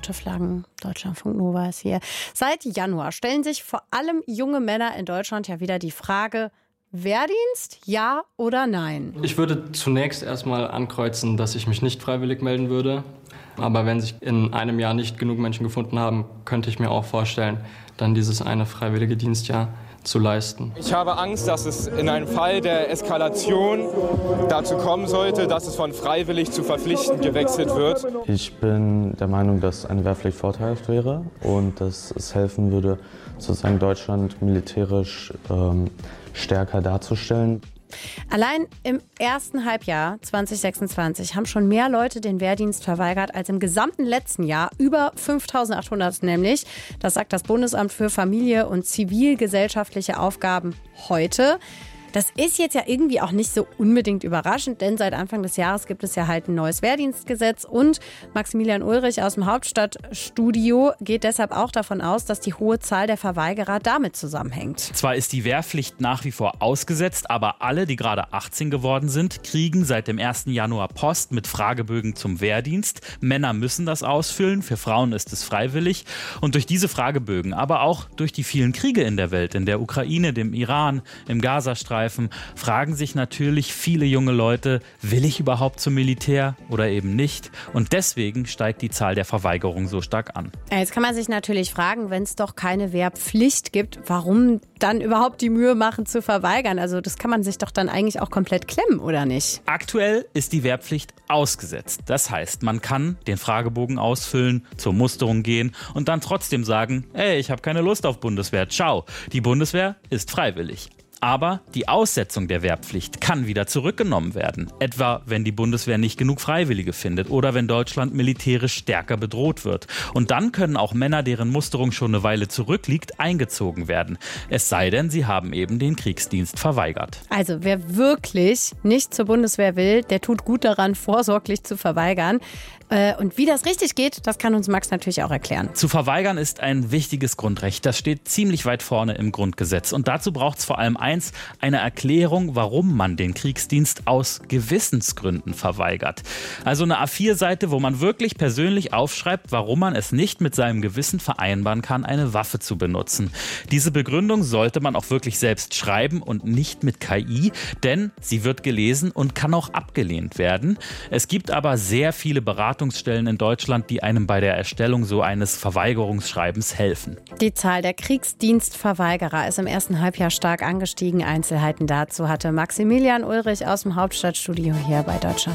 rote Flaggen. Deutschlandfunk Nova ist hier. Seit Januar stellen sich vor allem junge Männer in Deutschland ja wieder die Frage, Wehrdienst, ja oder nein? Ich würde zunächst erstmal ankreuzen, dass ich mich nicht freiwillig melden würde. Aber wenn sich in einem Jahr nicht genug Menschen gefunden haben, könnte ich mir auch vorstellen, dann dieses eine freiwillige Dienstjahr zu leisten. Ich habe Angst, dass es in einem Fall der Eskalation dazu kommen sollte, dass es von freiwillig zu verpflichtend gewechselt wird. Ich bin der Meinung, dass eine Wehrpflicht vorteilhaft wäre und dass es helfen würde, sozusagen Deutschland militärisch stärker darzustellen. Allein im ersten Halbjahr 2026 haben schon mehr Leute den Wehrdienst verweigert als im gesamten letzten Jahr. Über 5.800 nämlich. Das sagt das Bundesamt für Familie und zivilgesellschaftliche Aufgaben heute. Das ist jetzt ja irgendwie auch nicht so unbedingt überraschend, denn seit Anfang des Jahres gibt es ja halt ein neues Wehrdienstgesetz und Maximilian Ulrich aus dem Hauptstadtstudio geht deshalb auch davon aus, dass die hohe Zahl der Verweigerer damit zusammenhängt. Zwar ist die Wehrpflicht nach wie vor ausgesetzt, aber alle, die gerade 18 geworden sind, kriegen seit dem 1. Januar Post mit Fragebögen zum Wehrdienst. Männer müssen das ausfüllen, für Frauen ist es freiwillig. Und durch diese Fragebögen, aber auch durch die vielen Kriege in der Welt, in der Ukraine, dem Iran, im Gazastreifen, fragen sich natürlich viele junge Leute, will ich überhaupt zum Militär oder eben nicht? Und deswegen steigt die Zahl der Verweigerungen so stark an. Jetzt kann man sich natürlich fragen, wenn es doch keine Wehrpflicht gibt, warum dann überhaupt die Mühe machen zu verweigern? Also das kann man sich doch dann eigentlich auch komplett klemmen, oder nicht? Aktuell ist die Wehrpflicht ausgesetzt. Das heißt, man kann den Fragebogen ausfüllen, zur Musterung gehen und dann trotzdem sagen, ey, ich habe keine Lust auf Bundeswehr, ciao. Die Bundeswehr ist freiwillig. Aber die Aussetzung der Wehrpflicht kann wieder zurückgenommen werden. Etwa, wenn die Bundeswehr nicht genug Freiwillige findet oder wenn Deutschland militärisch stärker bedroht wird. Und dann können auch Männer, deren Musterung schon eine Weile zurückliegt, eingezogen werden. Es sei denn, sie haben eben den Kriegsdienst verweigert. Also wer wirklich nicht zur Bundeswehr will, der tut gut daran, vorsorglich zu verweigern. Und wie das richtig geht, das kann uns Max natürlich auch erklären. Zu verweigern ist ein wichtiges Grundrecht. Das steht ziemlich weit vorne im Grundgesetz. Und dazu braucht es vor allem eins, eine Erklärung, warum man den Kriegsdienst aus Gewissensgründen verweigert. Also eine A4-Seite, wo man wirklich persönlich aufschreibt, warum man es nicht mit seinem Gewissen vereinbaren kann, eine Waffe zu benutzen. Diese Begründung sollte man auch wirklich selbst schreiben und nicht mit KI, denn sie wird gelesen und kann auch abgelehnt werden. Es gibt aber sehr viele Beratungsstellen in Deutschland, die einem bei der Erstellung so eines Verweigerungsschreibens helfen. Die Zahl der Kriegsdienstverweigerer ist im ersten Halbjahr stark angestiegen. Einzelheiten dazu hatte Maximilian Ulrich aus dem Hauptstadtstudio hier bei Deutschland.